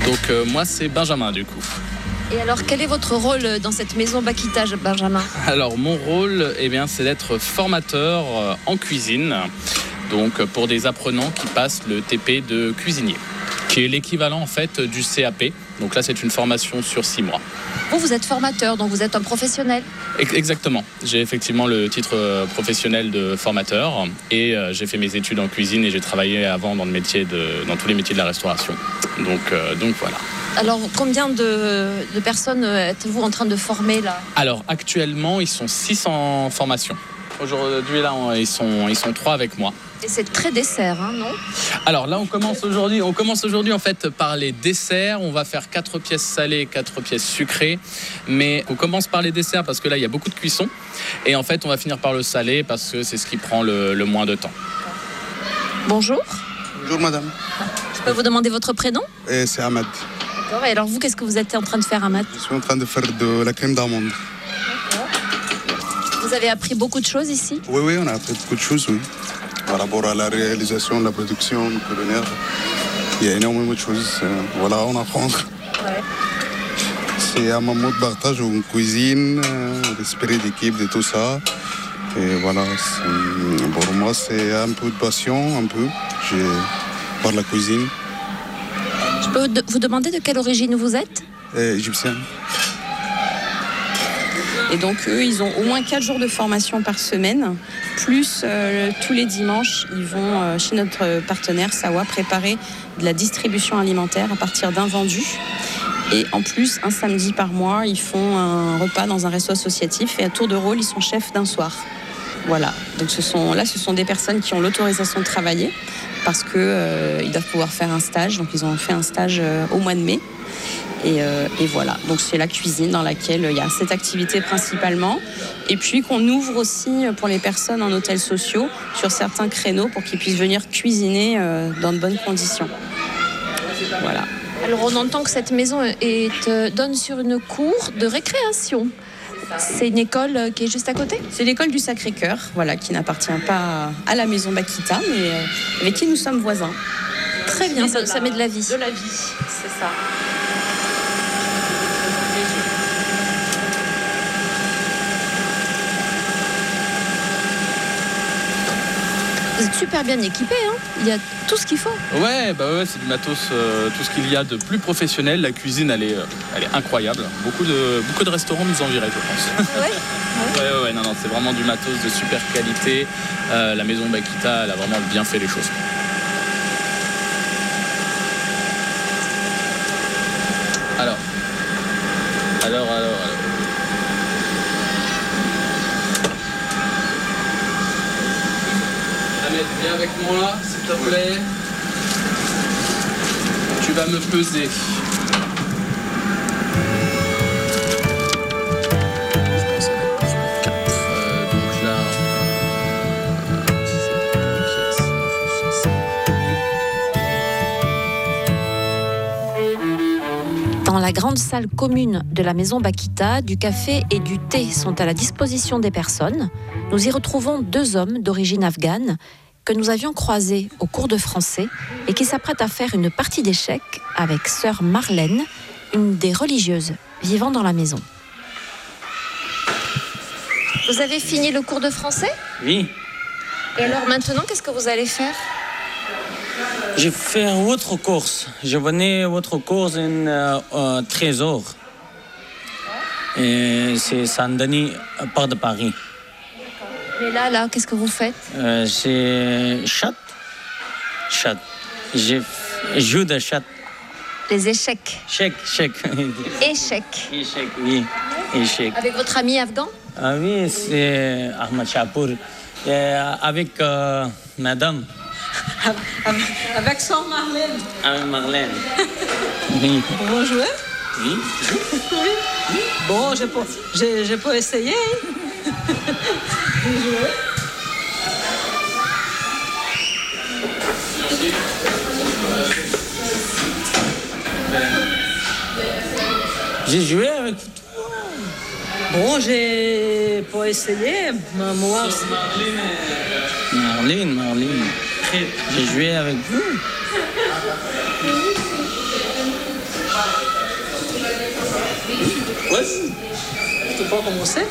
Donc moi c'est Benjamin du coup. Et alors quel est votre rôle dans cette maison Bakita, Benjamin ? Alors mon rôle c'est d'être formateur en cuisine, donc pour des apprenants qui passent le TP de cuisinier, qui est l'équivalent en fait du CAP. Donc là c'est une formation sur 6 mois. Vous êtes formateur, donc vous êtes un professionnel ? Exactement, j'ai effectivement le titre professionnel de formateur et j'ai fait mes études en cuisine et j'ai travaillé avant dans tous les métiers de la restauration. Donc voilà. Alors combien de personnes êtes-vous en train de former là ? Alors actuellement ils sont 6 en formation. Aujourd'hui là ils sont 3 avec moi. Et c'est très dessert, non ? Alors là on commence aujourd'hui en fait par les desserts. On va faire 4 pièces salées, 4 pièces sucrées. Mais on commence par les desserts parce que là il y a beaucoup de cuisson. Et en fait on va finir par le salé parce que c'est ce qui prend le moins de temps. Bonjour. Bonjour madame. Je peux vous demander votre prénom ? C'est Ahmed. D'accord. Et alors vous, qu'est-ce que vous êtes en train de faire, Ahmed ? Je suis en train de faire de la crème d'amande. D'accord. Vous avez appris beaucoup de choses ici ? Oui, on a appris beaucoup de choses, oui. Par rapport à la réalisation, la production culinaire, il y a énormément de choses. On apprend. Ouais. C'est un moment de partage en cuisine, l'esprit d'équipe, de tout ça. Et voilà, pour moi, c'est un peu de passion, par la cuisine. Je peux vous demander de quelle origine vous êtes ? Égyptienne. Et donc eux, ils ont au moins 4 jours de formation par semaine, plus tous les dimanches, ils vont chez notre partenaire Sawa préparer de la distribution alimentaire à partir d'invendus. Et en plus, un samedi par mois, ils font un repas dans un resto associatif et à tour de rôle, ils sont chefs d'un soir. Voilà, donc ce sont des personnes qui ont l'autorisation de travailler parce qu'ils doivent pouvoir faire un stage. Donc ils ont fait un stage au mois de mai. Et voilà, donc c'est la cuisine dans laquelle il y a cette activité principalement. Et puis qu'on ouvre aussi pour les personnes en hôtels sociaux sur certains créneaux pour qu'ils puissent venir cuisiner dans de bonnes conditions. Voilà. Alors on entend que cette maison donne sur une cour de récréation. C'est une école qui est juste à côté ? C'est l'école du Sacré-Cœur, voilà, qui n'appartient pas à la maison Bakita, mais avec qui nous sommes voisins. Très bien, ça met de la vie. De la vie, c'est ça. Vous êtes super bien équipés, Il y a tout ce qu'il faut. Ouais, c'est du matos, tout ce qu'il y a de plus professionnel. La cuisine, elle est incroyable. Beaucoup de restaurants nous envieraient, je pense. Ouais, non, c'est vraiment du matos de super qualité. La maison Bakita, elle a vraiment bien fait les choses. Alors. Ahmed, viens avec moi, s'il te plaît. Tu vas me peser. Dans la grande salle commune de la maison Bakita, du café et du thé sont à la disposition des personnes. Nous y retrouvons 2 hommes d'origine afghane que nous avions croisés au cours de français et qui s'apprêtent à faire une partie d'échecs avec sœur Marlène, une des religieuses vivant dans la maison. Vous avez fini le cours de français ? Oui. Et alors maintenant, qu'est-ce que vous allez faire ? J'ai fait autre course. Je venais autre course en Trésor. Et c'est Saint-Denis, part de Paris. Mais là, qu'est-ce que vous faites ? C'est chat. Je joue de chat. Les échecs. Échec. Échecs. Échec, oui. Échec. Avec votre ami afghan ? Ah oui, c'est Ahmad Chapour. Avec madame. Avec sœur Marlène. Avec Marlène. Oui. Bon joueur. Oui. Bon, j'ai pas essayé. J'ai joué avec toi. Bon, j'ai pas essayé, mais moi aussi. Marlène. J'ai joué avec vous. Vas-y, tu peux commencer.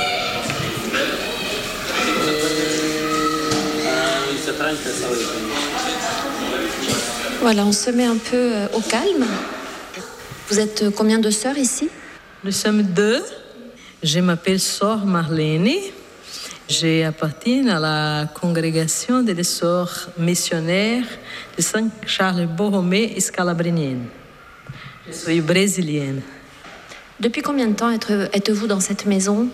Voilà, on se met un peu au calme. Vous êtes combien de sœurs ici? Nous sommes 2. Je m'appelle Sœur Marlène. J'appartiens à la congrégation des sœurs missionnaires de Saint-Charles Borromée et Scalabrinienne. Je suis brésilienne. Depuis combien de temps êtes-vous dans cette maison?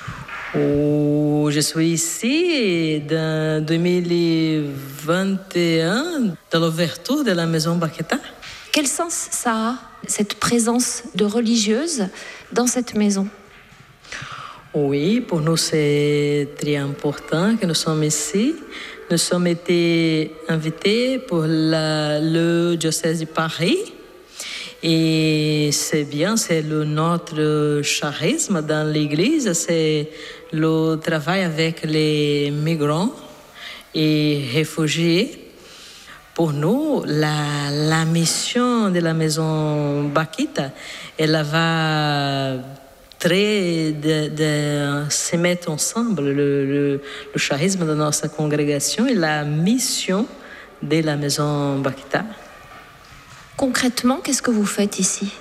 Je suis ici en 2021, dans l'ouverture de la maison Baquita. Quel sens ça a, cette présence de religieuses dans cette maison? Oui, pour nous c'est très important que nous sommes ici. Nous sommes été invités pour le diocèse de Paris. Et c'est bien, c'est notre charisme dans l'Église, c'est le travail avec les migrants et réfugiés. Pour nous, la mission de la maison Baquita, elle va très de se mettre ensemble, le charisme de notre congrégation et la mission de la maison Baquita. Concrètement, qu'est-ce que vous faites ici?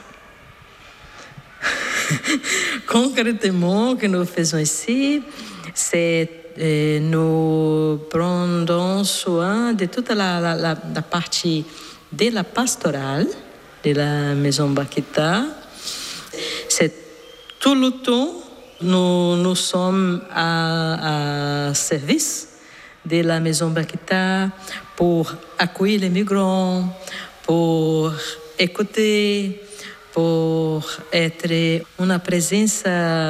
Concrètement, ce que nous faisons ici, c'est nous prenons soin de toute la partie de la pastorale de la maison Baquita. C'est tout le temps, nous sommes à service de la maison Baquita pour accueillir les migrants, pour écouter, pour être une présence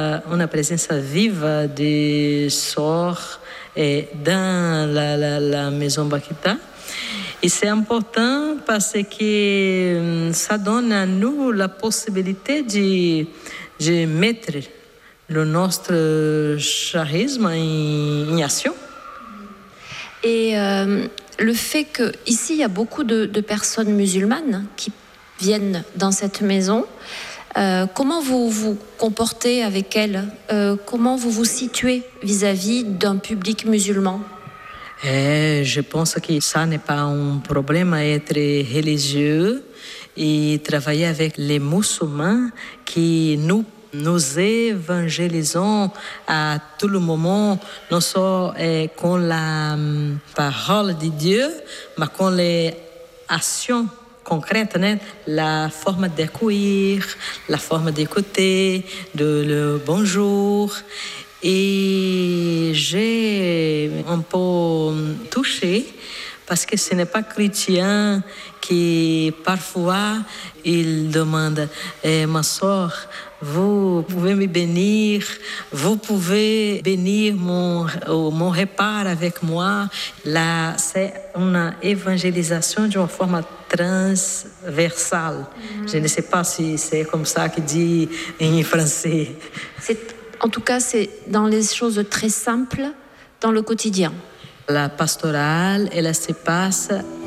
vive des sœurs dans la maison Baquita. Et c'est important parce que ça donne à nous la possibilité de mettre notre charisme en action. Et le fait qu'ici, il y a beaucoup de personnes musulmanes qui viennent dans cette maison, comment vous vous comportez avec elles? Comment vous vous situez vis-à-vis d'un public musulman? Je pense que ça n'est pas un problème à être religieux et travailler avec les musulmans qui nous évangélisons à tout le moment, non seulement con la parole de Dieu, mais con les actions concrètes, la forme d'accueillir, la forme d'écouter, le bonjour. Et j'ai un peu touché parce que ce n'est pas chrétien qui parfois il demande ma sœur, vous pouvez me bénir, vous pouvez bénir mon repas avec moi. Là, c'est une évangélisation d'une forme transversale. Je ne sais pas si c'est comme ça qu'il dit en français. En tout cas, c'est dans les choses très simples, dans le quotidien. La pastorale, elle se passe